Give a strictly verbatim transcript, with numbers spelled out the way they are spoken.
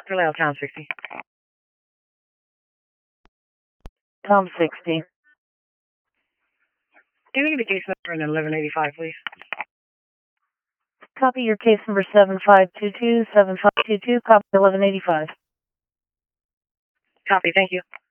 Relay Tom sixty. Tom sixty. Can you give me case number and eleven eighty-five, please? Copy your case number seven five two two, seven five two two, copy eleven eighty-five. Copy, thank you.